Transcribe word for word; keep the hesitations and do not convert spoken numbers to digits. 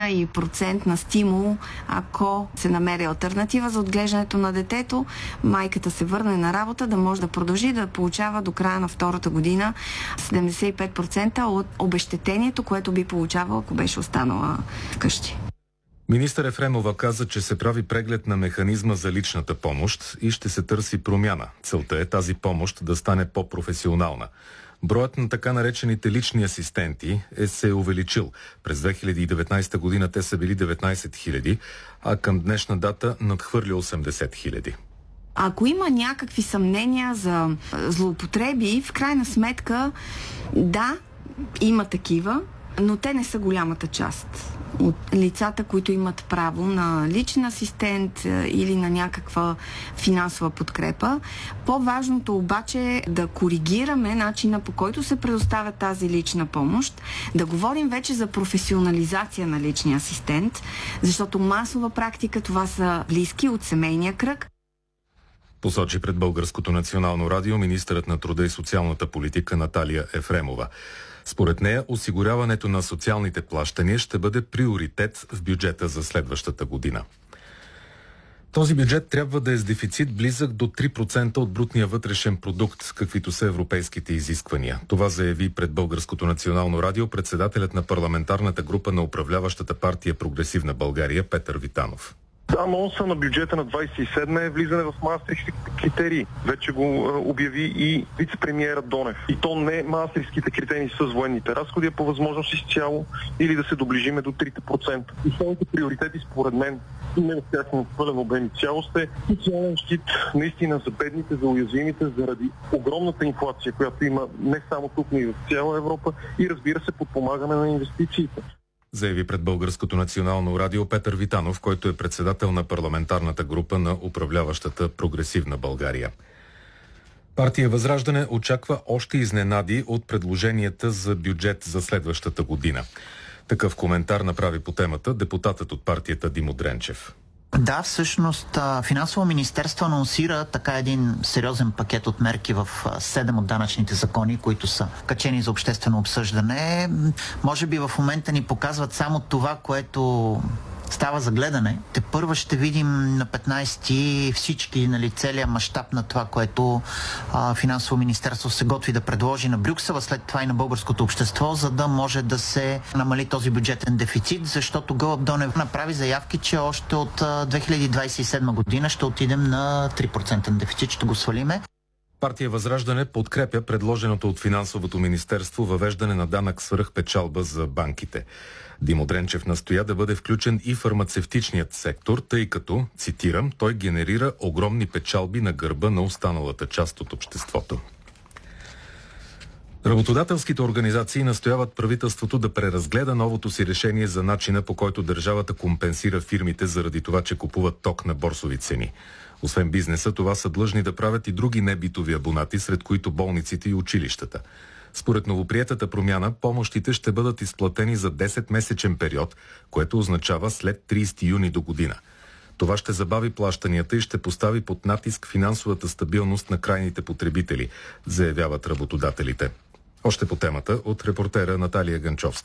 и процент на стимул, ако се намери алтернатива за отглеждането на детето, майката се върне на работа, да може да продължи да получава до края на втората година седемдесет и пет процента от обезщетението, което би получавала, ако беше останала вкъщи. Министър Ефремова каза, че се прави преглед на механизма за личната помощ и ще се търси промяна. Целта е тази помощ да стане по-професионална. Броят на така наречените лични асистенти е се увеличил. През две хиляди и деветнадесета година те са били деветнадесет хиляди, а към днешна дата надхвърля осемдесет хиляди. Ако има някакви съмнения за злоупотреби, в крайна сметка, да, има такива, но те не са голямата част от лицата, които имат право на личен асистент или на някаква финансова подкрепа. По-важното обаче е да коригираме начина, по който се предоставя тази лична помощ, да говорим вече за професионализация на личния асистент, защото масова практика това са близки от семейния кръг. Посочи пред Българското национално радио министърът на труда и социалната политика Наталия Ефремова. Според нея, осигуряването на социалните плащания ще бъде приоритет в бюджета за следващата година. Този бюджет трябва да е с дефицит близък до три процента от брутния вътрешен продукт, каквито са европейските изисквания. Това заяви пред Българското национално радио председателят на парламентарната група на управляващата партия Прогресивна България Петър Витанов. Анонса на бюджета на двадесет и седма е влизане в маастрихтските критерии. Вече го а, обяви и вице-премиерът Донев. И то не маастрихтските критерии с военните разходи, а по възможност изцяло или да се доближиме до три процента. Основните приоритети според мен, не в тяхно пълен обем и цялост, е социален щит наистина за бедните, за уязвимите, заради огромната инфлация, която има не само тук, но и в цяла Европа, и разбира се подпомагане на инвестициите. Заяви пред Българското национално радио Петър Витанов, който е председател на парламентарната група на управляващата Прогресивна България. Партия Възраждане очаква още изненади от предложенията за бюджет за следващата година. Такъв коментар направи по темата депутатът от партията Димо Дренчев. Да, всъщност Финансово министерство анонсира така един сериозен пакет от мерки в седем от данъчните закони, които са качени за обществено обсъждане. Може би в момента ни показват само това, което става за гледане. Тепърва ще видим на петнадесети всички, нали, целият мащаб на това, което а, Финансово министерство се готви да предложи на Брюксел, а след това и на българското общество, за да може да се намали този бюджетен дефицит, защото Гълъб Донев направи заявки, че още от а, две хиляди двадесет и седма година ще отидем на три процента дефицит, ще го свалиме. Партия Възраждане подкрепя предложеното от Финансовото министерство въвеждане на данък свръхпечалба за банките. Димо Дренчев настоя да бъде включен и фармацевтичният сектор, тъй като, цитирам, той генерира огромни печалби на гърба на останалата част от обществото. Работодателските организации настояват правителството да преразгледа новото си решение за начина, по който държавата компенсира фирмите заради това, че купуват ток на борсови цени. Освен бизнеса, това са длъжни да правят и други небитови абонати, сред които болниците и училищата. Според новоприетата промяна, помощите ще бъдат изплатени за десетмесечен период, което означава след тридесети юни до година. Това ще забави плащанията и ще постави под натиск финансовата стабилност на крайните потребители, заявяват работодателите. Още по темата от репортера Наталия Ганчовска.